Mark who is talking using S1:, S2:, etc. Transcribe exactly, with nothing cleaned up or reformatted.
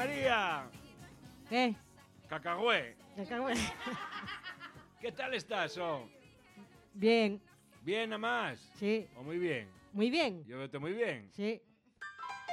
S1: María.
S2: ¿Qué?
S1: Cacahué.
S2: Cacahué.
S1: ¿Qué tal estás, oh?
S2: Bien.
S1: ¿Bien nada más?
S2: Sí.
S1: ¿O muy bien?
S2: Muy bien.
S1: Yo veo muy bien.
S2: Sí.